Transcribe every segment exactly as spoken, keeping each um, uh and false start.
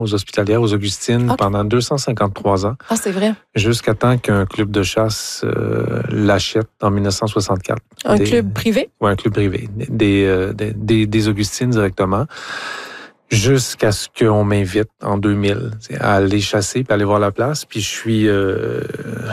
aux Hospitalières, aux Augustines, okay. pendant deux cent cinquante-trois ans. Ah, c'est vrai. Jusqu'à temps qu'un club de chasse euh, l'achète en dix-neuf cent soixante-quatre. Un des, club privé? Oui, un club privé. Des, euh, des, des, des Augustines directement. Jusqu'à ce qu'on m'invite en deux mille à aller chasser puis aller voir la place. Puis je suis... Euh,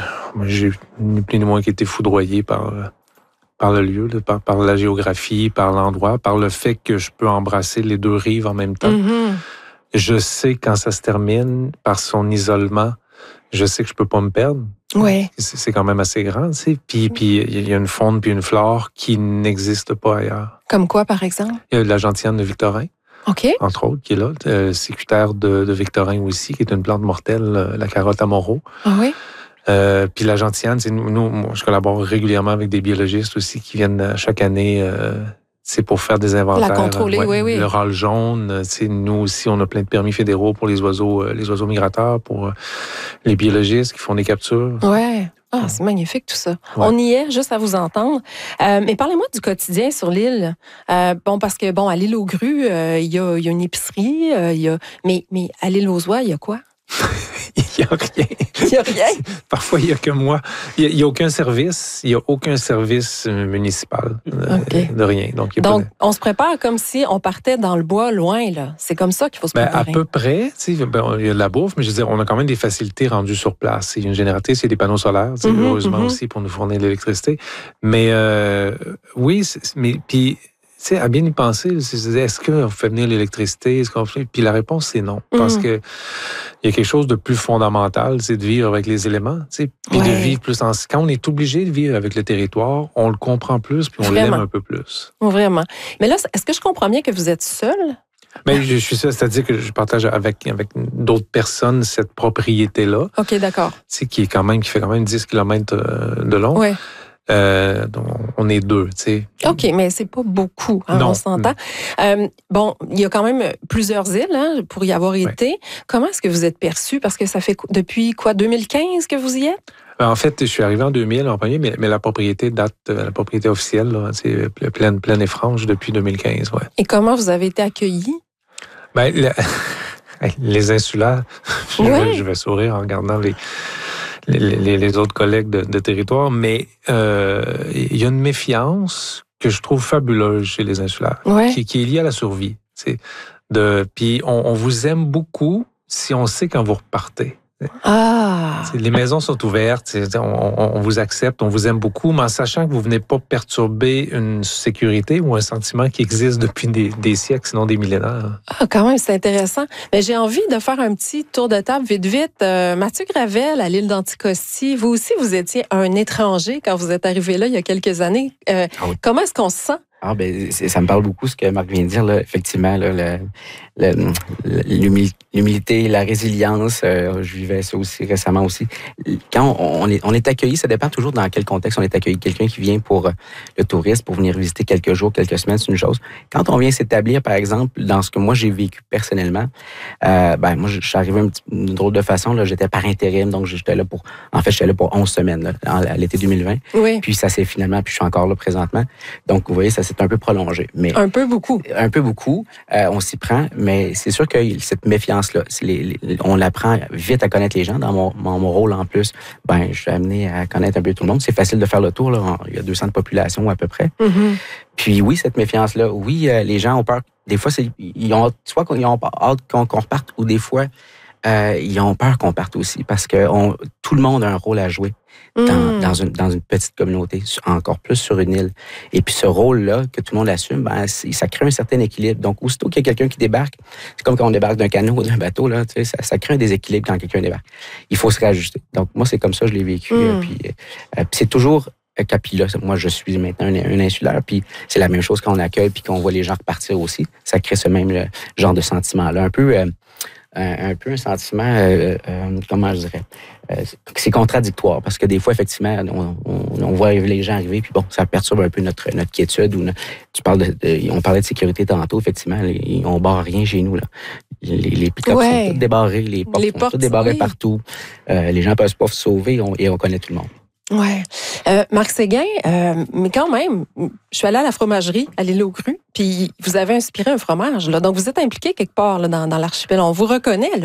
j'ai ni plus ni moins qu'été foudroyé par... par le lieu, par, par la géographie, par l'endroit, par le fait que je peux embrasser les deux rives en même temps. Mm-hmm. Je sais quand ça se termine, par son isolement, je sais que je peux pas me perdre. Ouais. C'est, c'est quand même assez grand, tu sais. Puis, puis il y a une faune puis une flore qui n'existe pas ailleurs. Comme quoi, par exemple? Il y a la gentiane de Victorin, OK. entre autres, qui est là. Le sécutaire de, de Victorin aussi, qui est une plante mortelle, la carotte à Moreau. Ah oui? Euh, puis la gentiane, c'est nous, nous moi, je collabore régulièrement avec des biologistes aussi qui viennent chaque année, euh, c'est pour faire des inventaires. La contrôler, ouais, oui, oui. Le râle jaune, c'est nous aussi, on a plein de permis fédéraux pour les oiseaux, euh, les oiseaux migrateurs, pour euh, les biologistes qui font des captures. Ouais. Ah, c'est magnifique tout ça. Ouais. On y est, juste à vous entendre. Euh, mais parlez-moi du quotidien sur l'île. Euh, bon, parce que bon, à l'île aux Grues, il euh, y, a, y a une épicerie, euh, y a, mais, mais à l'île aux Oies, il y a quoi? Il n'y a rien. Il n'y a rien? Parfois, il n'y a que moi. Il n'y a, a aucun service. Il n'y a aucun service municipal. Okay. De, de rien. Donc, il y a Donc pas de... on se prépare comme si on partait dans le bois loin, là. C'est comme ça qu'il faut se préparer. Ben, à peu près. Ben, il y a de la bouffe, mais je veux dire, on a quand même des facilités rendues sur place. Il y a une génératrice, il y a des panneaux solaires, mm-hmm, heureusement mm-hmm. aussi, pour nous fournir de l'électricité. Mais euh, oui, mais puis... Tu sais, à bien y penser, c'est, est-ce qu'on fait venir l'électricité? Est-ce qu'on fait... Puis la réponse, c'est non. Mm. Parce que il y a quelque chose de plus fondamental, c'est de vivre avec les éléments. Tu sais, puis ouais. de vivre plus en... Quand on est obligé de vivre avec le territoire, on le comprend plus, puis on Vraiment. l'aime un peu plus. Vraiment. Mais là, est-ce que je comprends bien que vous êtes seul? Mais je suis seul, c'est-à-dire que je partage avec, avec d'autres personnes cette propriété-là. OK, d'accord. Tu sais, qui est quand même, qui fait quand même dix kilomètres de long. Oui. Euh, donc on est deux, tu sais. OK, mais c'est pas beaucoup, hein, non. on s'entend. Euh, bon, il y a quand même plusieurs îles hein, pour y avoir été. Ouais. Comment est-ce que vous êtes perçu? Parce que ça fait depuis quoi, deux mille quinze que vous y êtes? En fait, je suis arrivé en deux mille en premier, mais, mais la propriété date, la propriété officielle, là, c'est pleine, pleine et franche depuis deux mille quinze, ouais. Et comment vous avez été accueillis? Ben, le... les insulaires, je, ouais. vais, je vais sourire en regardant les... Les, les, les autres collègues de, de territoire, mais euh, il y a une méfiance que je trouve fabuleuse chez les insulaires, ouais. qui, qui est liée à la survie. De, puis on, on vous aime beaucoup si on sait quand vous repartez. Ah. Les maisons sont ouvertes, on, on vous accepte, on vous aime beaucoup, mais en sachant que vous ne venez pas perturber une sécurité ou un sentiment qui existe depuis des, des siècles, sinon des millénaires. Ah, quand même, c'est intéressant. Mais j'ai envie de faire un petit tour de table vite, vite. Euh, Mathieu Gravel, à l'île d'Anticosti, vous aussi, vous étiez un étranger quand vous êtes arrivé là il y a quelques années. Euh, ah oui. Comment est-ce qu'on se sent? Ah ben ça me parle beaucoup ce que Marc vient de dire là. Effectivement là, le, le, l'humilité, la résilience. Euh, je vivais ça aussi récemment aussi. Quand on, on est on est accueilli, ça dépend toujours dans quel contexte on est accueilli. Quelqu'un qui vient pour le tourisme, pour venir visiter quelques jours, quelques semaines, c'est une chose. Quand on vient s'établir, par exemple, dans ce que moi j'ai vécu personnellement, euh, ben moi je suis arrivé d'une drôle de façon là. J'étais par intérim, donc j'étais là pour. En fait, j'étais là pour onze semaines là, à l'été deux mille vingt. Oui. Puis ça s'est finalement, puis je suis encore là présentement. Donc vous voyez, ça c'est un peu prolongé. Mais un peu beaucoup. Un peu beaucoup. Euh, on s'y prend, mais c'est sûr que cette méfiance-là, les, les, on l'apprend vite à connaître les gens. Dans mon, mon, mon rôle en plus, ben, je suis amené à connaître un peu tout le monde. C'est facile de faire le tour. Là. Il y a deux cents de population à peu près. Mm-hmm. Puis oui, cette méfiance-là, oui, euh, les gens ont peur. Des fois, c'est, ils ont, soit qu'ils ont hâte qu'on, qu'on reparte, ou des fois, euh, ils ont peur qu'on parte aussi, parce que on, tout le monde a un rôle à jouer. Dans, mmh. dans, une, dans une petite communauté, encore plus sur une île. Et puis ce rôle-là, que tout le monde assume, ben, ça crée un certain équilibre. Donc, aussitôt qu'il y a quelqu'un qui débarque, c'est comme quand on débarque d'un canot ou d'un bateau, là, tu sais, ça, ça crée un déséquilibre quand quelqu'un débarque. Il faut se réajuster. Donc, moi, c'est comme ça que je l'ai vécu. Mmh. Puis, euh, puis c'est toujours... Puis là, moi, je suis maintenant un, un insulaire, puis c'est la même chose quand on accueille puis qu'on voit les gens repartir aussi. Ça crée ce même le, genre de sentiment-là. Un peu... Euh, Un, un peu un sentiment, euh, euh, comment je dirais, euh, c'est contradictoire parce que des fois, effectivement, on, on, on voit les gens arriver, puis bon, ça perturbe un peu notre, notre quiétude. Ou notre, tu parles de, de, on parlait de sécurité tantôt, effectivement, les, on barre rien chez nous là. Les, les pick-ups ouais. sont tous débarrés, les portes les sont portes, toutes débarrées oui. partout. Euh, les gens peuvent pas se sauver on, et on connaît tout le monde. Ouais. Euh, Marc Séguin, euh, mais quand même, je suis allée à la fromagerie, à l'île aux Grues, puis vous avez inspiré un fromage, là. Donc, vous êtes impliqué quelque part là, dans, dans l'archipel. On vous reconnaît, là.